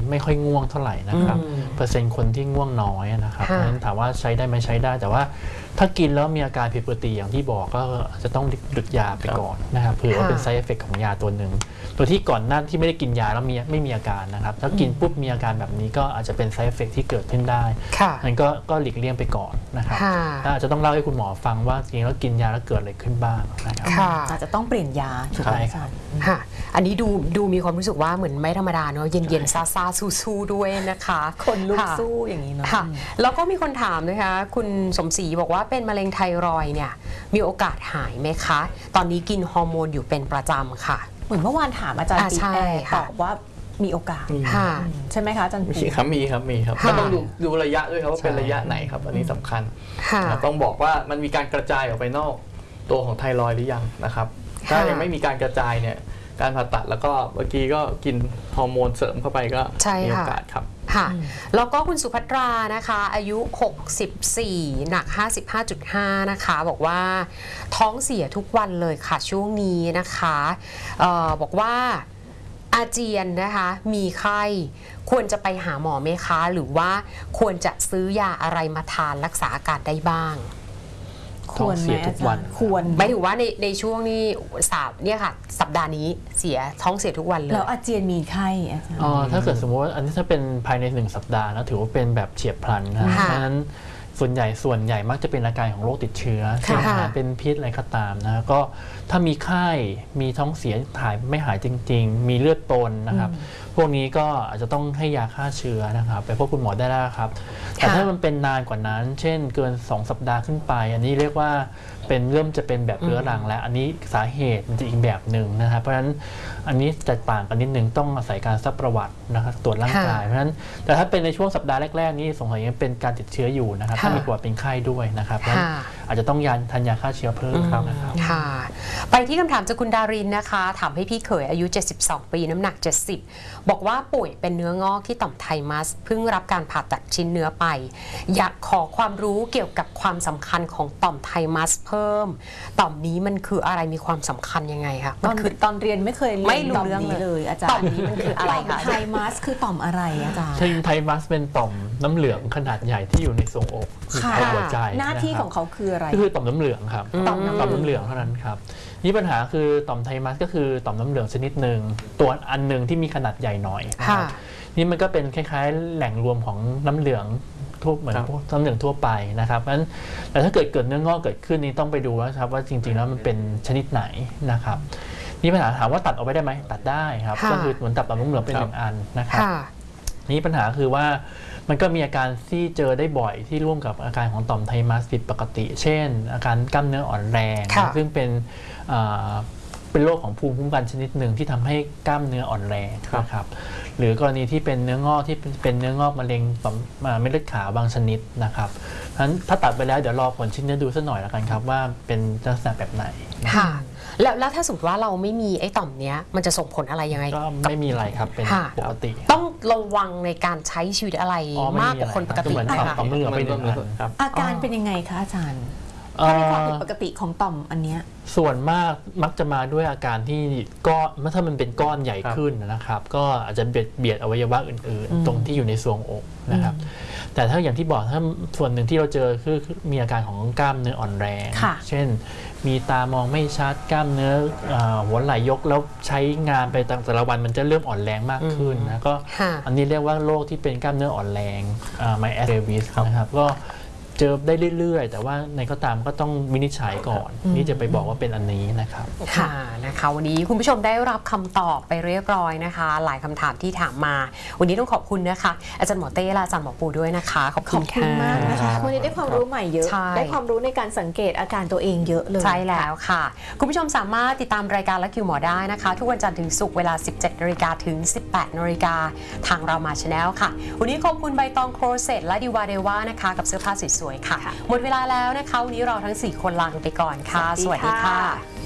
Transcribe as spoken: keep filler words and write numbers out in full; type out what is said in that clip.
ไม่ค่อยง่วงเท่าไหร่นะครับเปอร์เซ็นต์คนที่ง่วงน้อยนะครับเพราะฉะนั้นถามว่าใช้ได้ไหมใช้ได้แต่ว่าถ้ากินแล้วมีอาการผิดปกติอย่างที่บอกก็จะต้องหยุดยาไปก่อนนะครับเผื่อว่าเป็น side effect ของยาตัวหนึ่งตัวที่ก่อนหน้าที่ไม่ได้กินยาแล้วมีไม่มีอาการนะครับถ้ากินปุ๊บมีอาการแบบนี้ก็อาจจะเป็น side effect ที่เกิดขึ้นได้นั้นก็ก็หลีกเลี่ยงไปก่อนนะครับอาจจะต้องเล่าให้คุณหมอฟังว่าจริงแล้วกินยาแล้วเกิดอะไรขึ้นบ้างนะครับอาจจะต้องเปลี่ยนยาถูกไหมอาจารย์อันนี้ดูดูมีความรู้สึกว่าเหมือนไม่ธรรมดาเนาะเย็นๆซาซาสู้ๆด้วยนะคะคนลุกสู้อย่างนี้เนาะแล้วก็มีคนถามนะคะคุณสมศรีบอกว่าเป็นมะเร็งไทรอยด์เนี่ยมีโอกาสหายไหมคะตอนนี้กินฮอร์โมนอยู่เป็นประจำค่ะเหมือนเมื่อวานถามอาจารย์ปีแอร์ตอบว่ามีโอกาสใช่ไหมคะอาจารย์มีครับมีครับมีครับก็ต้องดูดูระยะด้วยครับว่าเป็นระยะไหนครับอันนี้สำคัญต้องบอกว่ามันมีการกระจายออกไปนอกตัวของไทรอยด์หรือยังนะครับถ้ายังไม่มีการกระจายเนี่ยการผ่าตัดแล้วก็เมื่อกี้ก็กินฮอร์โมนเสริมเข้าไปก็มีโอกาสครับค่ะแล้วก็คุณสุภัตรานะคะอายุหกสิบสี่หนัก ห้าสิบห้าจุดห้า นะคะบอกว่าท้องเสียทุกวันเลยค่ะช่วงนี้นะคะเอ่อบอกว่าอาเจียนนะคะมีไข้ควรจะไปหาหมอไหมคะหรือว่าควรจะซื้อยาอะไรมาทานรักษาอาการได้บ้างควรเสียทุกวันควรไม่ถือว่าในในช่วงนี้สามเนี่ยค่ะสัปดาห์นี้เสียท้องเสียทุกวันเลยแล้วอาเจียนมีไข้อ๋อถ้าเกิดสมมติว่าอันนี้ถ้าเป็นภายในหนึ่งสัปดาห์นะถือว่าเป็นแบบเฉียบพลันนะเพราะฉะนั้นส่วนใหญ่ส่วนใหญ่มักจะเป็นอาการของโรคติดเชื้อเช่นเป็นพิษอะไรก็ตามนะก็ถ้ามีไข้มีท้องเสียถ่ายไม่หายจริงๆมีเลือดปนนะครับพวกนี้ก็อาจจะต้องให้ยาฆ่าเชื้อนะครับไปพบคุณหมอได้แล้วครับแต่ถ้ามันเป็นนานกว่านั้นเช่นเกินสองสัปดาห์ขึ้นไปอันนี้เรียกว่าเป็นเริ่มจะเป็นแบบเรื้อรังแล้วอันนี้สาเหตุมันจะอีกแบบหนึ่งนะครับเพราะฉะนั้นอันนี้จะต่างกันนิดนึงต้องอาศัยการซักประวัตินะครับตรวจร่างกายเพราะฉะนั้นแต่ถ้าเป็นในช่วงสัปดาห์แรกๆนี้สงสัยยังเป็นการติดเชื้ออยู่นะครับถ้ามีประวัติเป็นไข้ด้วยนะครับอาจจะต้องยาทานยาฆ่าเชื้อเพิ่มครับนะครับค่ะไปที่คำถามจากคุณดารินนะคะถามให้พี่เขยอายุเจ็ดสิบสองปีน้ำหนักเจ็ดสิบบอกว่าป่วยเป็นเนื้องอกที่ต่อมไทมัสเพิ่งรับการผ่าตัดชิ้นเนื้อไปอยากขอความรู้เกี่ยวกับความสำคัญของต่อมไทมัสเพิ่มต่อมนี้มันคืออะไรมีความสำคัญยังไงคะตอนคือตอนเรียนไม่เคยเรียนต่อมนี้เลยอาจารย์ต่อมนี้มันคืออะไรคะไทมัสคือต่อมอะไรอาจารย์ไทมัสเป็นต่อมน้ำเหลืองขนาดใหญ่ที่อยู่ในทรวงอกในหัวใจหน้าที่ของเขาคืออะไรก็คือต่อมน้ำเหลืองครับต่อมน้ำเหลืองเท่านั้นครับนี่ปัญหาคือต่อมไทมัสก็คือต่อมน้ำเหลืองชนิดหนึ่งตัวอันหนึ่งที่มีขนาดใหญ่หน่อยนี่มันก็เป็นคล้ายๆแหล่งรวมของน้ำเหลืองทั่วเหมือนพวกน้ำเหลืองทั่วไปนะครับเพราะฉะนั้นแต่ถ้าเกิดเกิดเนื้องอกเกิดขึ้นนี่ต้องไปดูว่าครับว่าจริงๆแล้วมันเป็นชนิดไหนนะครับนี่ปัญหาถามว่าตัดออกไปได้ไหมตัดได้ครับก็คือเหมือนตัดต่อมน้ำเหลืองเป็นหนึ่งอันนะครับนี่ปัญหาคือว่ามันก็มีอาการที่เจอได้บ่อยที่ร่วมกับอาการของต่อมไทมัสผิดปกติเช่นอาการกล้ามเนื้ออ่อนแรงซึ่งเป็นเป็นโรคของภูมิคุ้มกันชนิดหนึ่งที่ทำให้กล้ามเนื้ออ่อนแรงนะครับหรือกรณีที่เป็นเนื้องอกที่เป็นเนื้องอกมะเร็งต่อมเม็ดเลือดขาวบางชนิดนะครับเพราะฉะนั้นถ้าตัดไปแล้วเดี๋ยวรอผลชิ้นเนื้อดูสักหน่อยแล้วกันครับว่าเป็นลักษณะแบบไหนค่ะแล้วแล้วถ้าสมมติว่าเราไม่มีไอ้ต่อมเนี้ยมันจะส่งผลอะไรยังไงก็ไม่มีอะไรครับเป็นปกติต้องระวังในการใช้ชีวิตอะไรมากกว่าคนปกติไหมคะต่อมน้ำเหลืองเป็นหนึ่งอันครับอาการเป็นยังไงคะอาจารย์ความผิดปกติของต่อมอันเนี้ยส่วนมากมักจะมาด้วยอาการที่ก้อนถ้ามันเป็นก้อนใหญ่ขึ้นนะครับก็อาจจะเบียดเบียดอวัยวะอื่นๆตรงที่อยู่ในทรวงอกนะครับแต่ถ้าอย่างที่บอกถ้าส่วนหนึ่งที่เราเจอคือมีอาการของกล้ามเนื้ออ่อนแรงเช่นมีตามองไม่ชัดกล้ามเนื้อหัวไหล่ยกแล้วใช้งานไปแต่ละวันมันจะเริ่มอ่อนแรงมากขึ้นนะก็อันนี้เรียกว่าโรคที่เป็นกล้ามเนื้ออ่อนแรงไมแอสเรวิสนะครับก็เจอได้เรื่อยๆแต่ว่าในก็ตามก็ต้องวินิจฉัยก่อนนี่จะไปบอกว่าเป็นอันนี้นะครับค่ะนะคะวันนี้คุณผู้ชมได้รับคำตอบไปเรียบร้อยนะคะหลายคำถามที่ถามมาวันนี้ต้องขอบคุณนะคะอาจารย์หมอเต้และอาจารย์หมอปูด้วยนะคะขอบคุณมากนะคะวันนี้ได้ความรู้ใหม่เยอะได้ความรู้ในการสังเกตอาการตัวเองเยอะเลยใช่แล้วค่ะคุณผู้ชมสามารถติดตามรายการและคิวหมอได้นะคะทุกวันจันทร์ถึงศุกร์เวลา สิบเจ็ดนาฬิกา ถึง สิบแปดนาฬิกาทางเรามาชาแนลค่ะวันนี้ขอบคุณใบตองโครเซตและดิวาเดวานะคะกับเสื้อผ้าสวยๆค่ะหมดเวลาแล้วนะคะวันนี้เราทั้งสี่คนลาไปก่อนค่ะสวัสดีค่ะ